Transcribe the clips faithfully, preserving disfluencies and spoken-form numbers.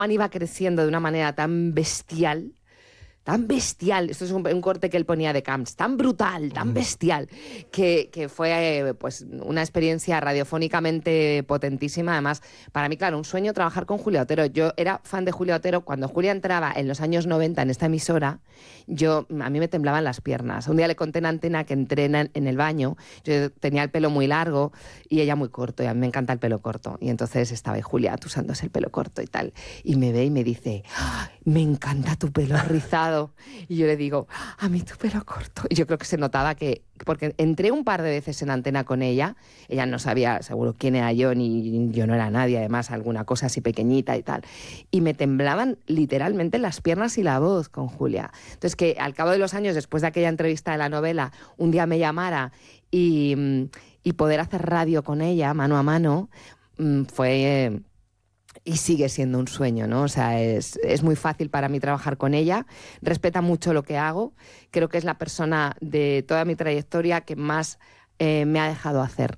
iba creciendo de una manera tan bestial, tan bestial, esto es un, un corte que él ponía de Camps, tan brutal, tan bestial, que, que fue eh, pues una experiencia radiofónicamente potentísima. Además, para mí, claro, un sueño trabajar con Julia Otero. Yo era fan de Julia Otero. Cuando Julia entraba en los años noventa en esta emisora, yo, a mí me temblaban las piernas. Un día le conté en Antena que entré en, en el baño, yo tenía el pelo muy largo y ella muy corto, y a mí me encanta el pelo corto. Y entonces estaba ahí Julia atusándose el pelo corto y tal, y me ve y me dice, ¡ah, me encanta tu pelo rizado! Y yo le digo, a mí tu pelo corto. Y yo creo que se notaba que, porque entré un par de veces en Antena con ella, ella no sabía seguro quién era yo, ni yo no era nadie, además alguna cosa así pequeñita y tal. Y me temblaban literalmente las piernas y la voz con Julia. Entonces que al cabo de los años, después de aquella entrevista de la novela, un día me llamara y, y poder hacer radio con ella, mano a mano, fue... Eh, y sigue siendo un sueño, ¿no? O sea, es, es muy fácil para mí trabajar con ella, respeta mucho lo que hago, creo que es la persona de toda mi trayectoria que más eh, me ha dejado hacer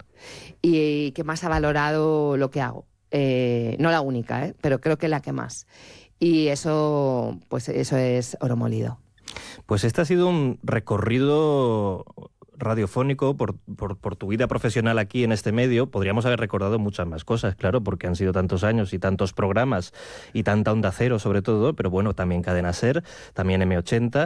y que más ha valorado lo que hago. Eh, no la única, ¿eh? Pero creo que la que más. Y eso, pues eso es oro molido. Pues este ha sido un recorrido radiofónico por, por, por tu vida profesional aquí en este medio. Podríamos haber recordado muchas más cosas, claro, porque han sido tantos años y tantos programas y tanta Onda Cero sobre todo, pero bueno, también Cadena SER, también eme ochenta,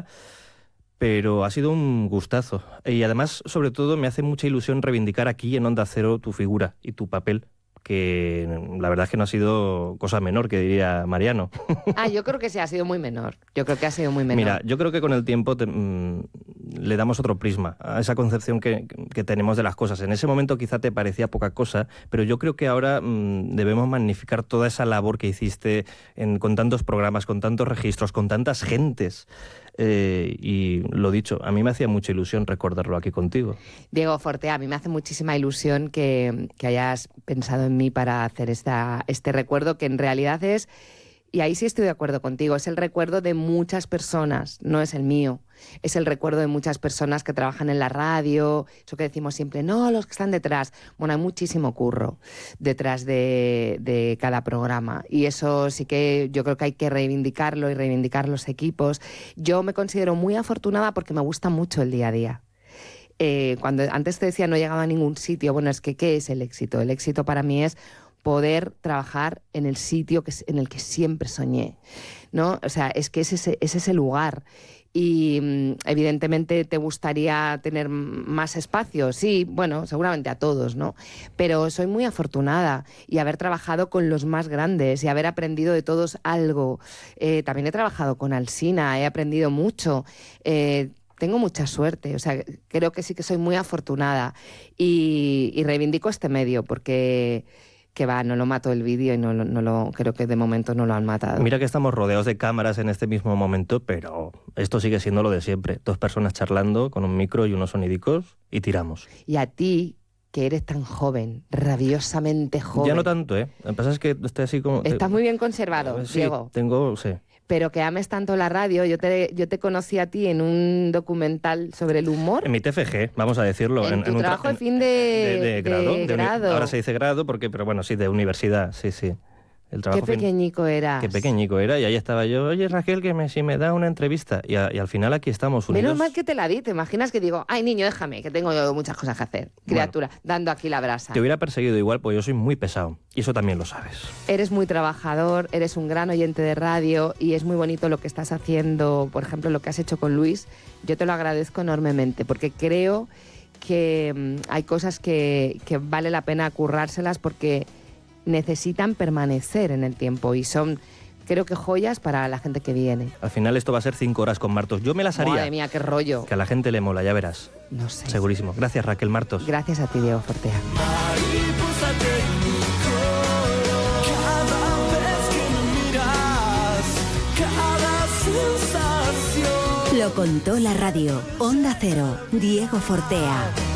pero ha sido un gustazo. Y además, sobre todo, me hace mucha ilusión reivindicar aquí en Onda Cero tu figura y tu papel, que la verdad es que no ha sido cosa menor, que diría Mariano. Ah, yo creo que sí, ha sido muy menor. Yo creo que ha sido muy menor. Mira, yo creo que con el tiempo te, mmm, le damos otro prisma a esa concepción que, que tenemos de las cosas. En ese momento quizá te parecía poca cosa, pero yo creo que ahora mmm, debemos magnificar toda esa labor que hiciste en, con tantos programas, con tantos registros, con tantas gentes. Eh, y lo dicho, a mí me hacía mucha ilusión recordarlo aquí contigo. Diego Fortea, a mí me hace muchísima ilusión que, que hayas pensado en mí para hacer esta, este recuerdo, que en realidad es, y ahí sí estoy de acuerdo contigo, es el recuerdo de muchas personas, no es el mío. Es el recuerdo de muchas personas que trabajan en la radio, eso que decimos siempre, no, los que están detrás. Bueno, hay muchísimo curro detrás de, de cada programa, y eso sí que yo creo que hay que reivindicarlo y reivindicar los equipos. Yo me considero muy afortunada porque me gusta mucho el día a día. Eh, cuando antes te decía no he llegado a ningún sitio, bueno, es que ¿qué es el éxito? El éxito para mí es poder trabajar en el sitio que, en el que siempre soñé, ¿no? O sea, es que es ese, es ese lugar. Y evidentemente te gustaría tener más espacio, sí, bueno, seguramente a todos, ¿no? Pero soy muy afortunada, y haber trabajado con los más grandes y haber aprendido de todos algo. Eh, también he trabajado con Alsina, he aprendido mucho. Eh, tengo mucha suerte, o sea, creo que sí que soy muy afortunada, y, y reivindico este medio porque... que va, no lo mató el vídeo y no, no lo, creo que de momento no lo han matado. Mira que estamos rodeados de cámaras en este mismo momento, pero esto sigue siendo lo de siempre. Dos personas charlando con un micro y unos sonidicos y tiramos. Y a ti, que eres tan joven, rabiosamente joven... Ya no tanto, ¿eh? Lo que pasa es que estoy así como... Estás muy bien conservado, sí, Diego. tengo... sí. Pero que ames tanto la radio. Yo te, yo te conocí a ti en un documental sobre el humor. En mi T F G, vamos a decirlo. En, en tu en trabajo de fin de, de, de grado. De de grado. Ahora se dice grado, porque, pero bueno, sí, de universidad, sí, sí. El Qué pequeñico fin... eras. Qué pequeñico era, y ahí estaba yo, oye Raquel, que me, si me da una entrevista, y, a, y al final aquí estamos unidos. Menos mal que te la di, ¿te imaginas que digo, ay niño, déjame, que tengo yo muchas cosas que hacer, criatura, bueno, dando aquí la brasa? Te hubiera perseguido igual, pues yo soy muy pesado, y eso también lo sabes. Eres muy trabajador, eres un gran oyente de radio, y es muy bonito lo que estás haciendo, por ejemplo, lo que has hecho con Luis. Yo te lo agradezco enormemente, porque creo que mmm, hay cosas que, que vale la pena currárselas, porque necesitan permanecer en el tiempo y son, creo que, joyas para la gente que viene. Al final esto va a ser cinco horas con Martos. Yo me las haría. Madre mía, qué rollo. Que a la gente le mola, ya verás. No sé. Segurísimo. Gracias, Raquel Martos. Gracias a ti, Diego Fortea. Lo contó la radio. Onda Cero. Diego Fortea.